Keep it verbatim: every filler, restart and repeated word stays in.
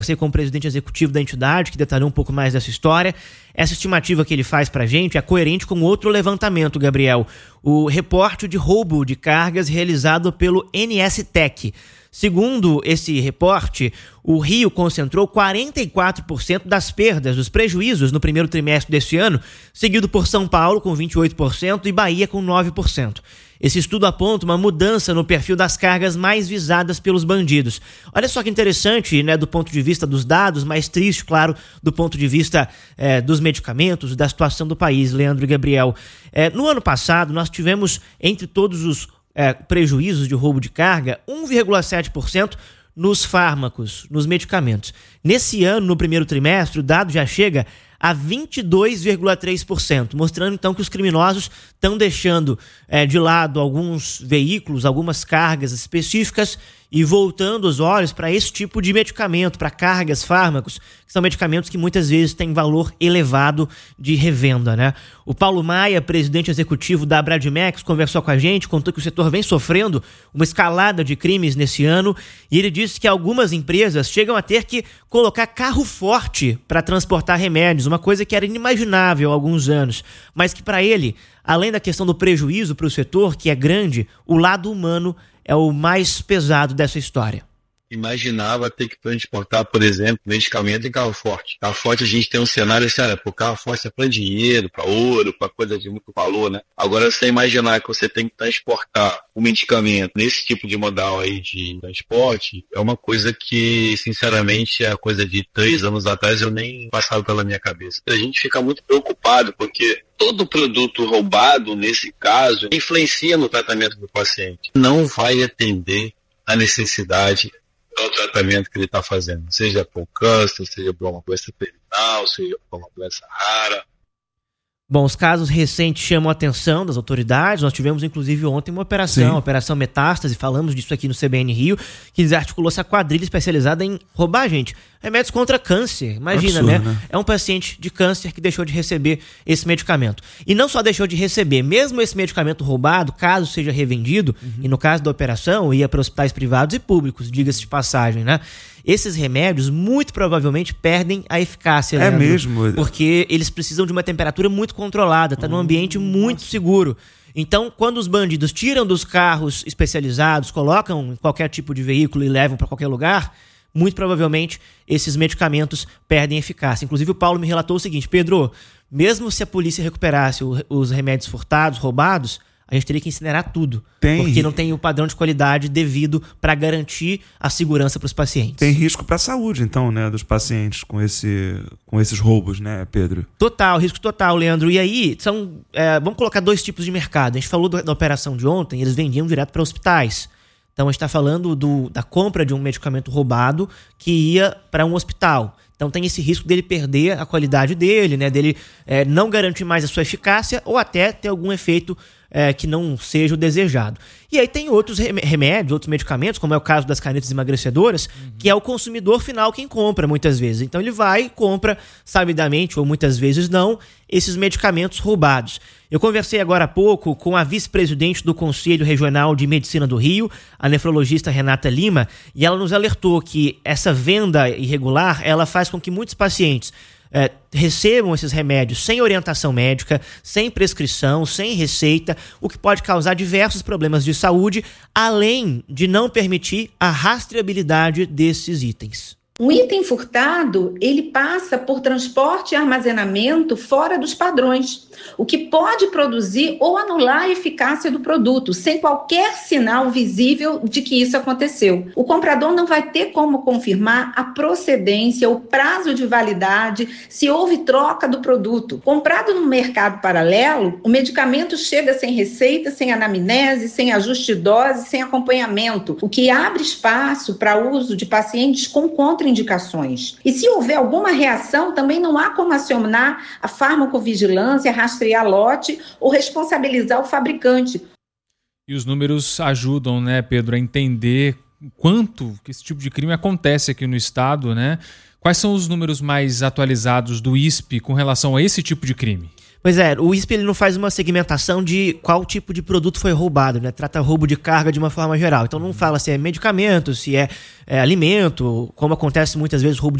Você como presidente executivo da entidade, que detalhou um pouco mais dessa história. Essa estimativa que ele faz pra gente é coerente com outro levantamento, Gabriel. O reporte de roubo de cargas realizado pelo N S Tec. Segundo esse reporte, o Rio concentrou quarenta e quatro por cento das perdas, dos prejuízos no primeiro trimestre deste ano, seguido por São Paulo com vinte e oito por cento e Bahia com nove por cento. Esse estudo aponta uma mudança no perfil das cargas mais visadas pelos bandidos. Olha só que interessante, né, do ponto de vista dos dados, mais triste, claro, do ponto de vista é, dos medicamentos, da situação do país, Leandro e Gabriel. É, no ano passado, nós tivemos, entre todos os é, prejuízos de roubo de carga, um vírgula sete por cento nos fármacos, nos medicamentos. Nesse ano, no primeiro trimestre, o dado já chega a vinte e dois vírgula três por cento, mostrando então que os criminosos estão deixando é, de lado alguns veículos, algumas cargas específicas e voltando os olhos para esse tipo de medicamento, para cargas, fármacos, que são medicamentos que muitas vezes têm valor elevado de revenda, né? O Paulo Maia, presidente executivo da Abradimex, conversou com a gente, contou que o setor vem sofrendo uma escalada de crimes nesse ano e ele disse que algumas empresas chegam a ter que colocar carro forte para transportar remédios, uma coisa que era inimaginável há alguns anos, mas que para ele, além da questão do prejuízo para o setor, que é grande, o lado humano é o mais pesado dessa história. Imaginava ter que transportar, por exemplo, medicamento em carro forte. Carro forte a gente tem um cenário assim, olha, pô, carro forte é para dinheiro, para ouro, para coisa de muito valor, né? Agora você imaginar que você tem que transportar um medicamento nesse tipo de modal aí de transporte, é uma coisa que, sinceramente, é coisa de três anos atrás eu nem passava pela minha cabeça. A gente fica muito preocupado porque todo produto roubado, nesse caso, influencia no tratamento do paciente. Não vai atender a necessidade do tratamento que ele está fazendo, seja por câncer, seja por uma doença terminal, seja por uma doença rara. Bom, os casos recentes chamam a atenção das autoridades. Nós tivemos, inclusive, ontem uma operação, a Operação Metástase, falamos disso aqui no C B N Rio, que desarticulou essa quadrilha especializada em roubar, gente, remédios contra câncer. Imagina, absurdo, né? né? É um paciente de câncer que deixou de receber esse medicamento. E não só deixou de receber, mesmo esse medicamento roubado, caso seja revendido, uhum. e no caso da operação, ia para hospitais privados e públicos, diga-se de passagem, né? Esses remédios muito provavelmente perdem a eficácia, É Leandro, mesmo? porque eles precisam de uma temperatura muito controlada, tá num ambiente muito Nossa. seguro. Então, quando os bandidos tiram dos carros especializados, colocam em qualquer tipo de veículo e levam para qualquer lugar, muito provavelmente esses medicamentos perdem eficácia. Inclusive o Paulo me relatou o seguinte: Pedro, mesmo se a polícia recuperasse os remédios furtados, roubados, a gente teria que incinerar tudo, tem. porque não tem o padrão de qualidade devido para garantir a segurança para os pacientes. Tem risco para a saúde, então, né, dos pacientes com, esse, com esses roubos, né, Pedro? Total, risco total, Leandro. E aí, são, é, vamos colocar dois tipos de mercado. A gente falou do, da operação de ontem, eles vendiam direto para hospitais. Então, a gente está falando do, da compra de um medicamento roubado que ia para um hospital. Então tem esse risco dele perder a qualidade dele, né, dele é, não garantir mais a sua eficácia ou até ter algum efeito é, que não seja o desejado. E aí tem outros remédios, outros medicamentos, como é o caso das canetas emagrecedoras, uhum. que é o consumidor final quem compra muitas vezes. Então ele vai e compra sabidamente, ou muitas vezes não, esses medicamentos roubados. Eu conversei agora há pouco com a vice-presidente do Conselho Regional de Medicina do Rio, a nefrologista Renata Lima, e ela nos alertou que essa venda irregular, ela faz com que muitos pacientes é, recebam esses remédios sem orientação médica, sem prescrição, sem receita, o que pode causar diversos problemas de saúde, além de não permitir a rastreabilidade desses itens. Um item furtado, ele passa por transporte e armazenamento fora dos padrões, o que pode produzir ou anular a eficácia do produto, sem qualquer sinal visível de que isso aconteceu. O comprador não vai ter como confirmar a procedência, o prazo de validade, se houve troca do produto. Comprado no mercado paralelo, o medicamento chega sem receita, sem anamnese, sem ajuste de dose, sem acompanhamento, o que abre espaço para uso de pacientes com contraindicações. E se houver alguma reação, também não há como acionar a farmacovigilância, rastrear lote ou responsabilizar o fabricante. E os números ajudam, né, Pedro, a entender quanto que esse tipo de crime acontece aqui no estado, né? Quais são os números mais atualizados do I S P com relação a esse tipo de crime? Pois é, o I S P ele não faz uma segmentação de qual tipo de produto foi roubado, né? Trata roubo de carga de uma forma geral. Então não fala se é medicamento, se é, é alimento, como acontece muitas vezes roubo de